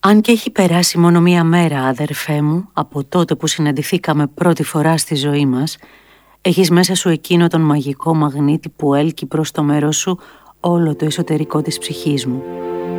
Αν και έχει περάσει μόνο μία μέρα, αδερφέ μου, από τότε που συναντηθήκαμε πρώτη φορά στη ζωή μας, έχεις μέσα σου εκείνο τον μαγικό μαγνήτη που έλκει προς το μέρος σου όλο το εσωτερικό της ψυχής μου.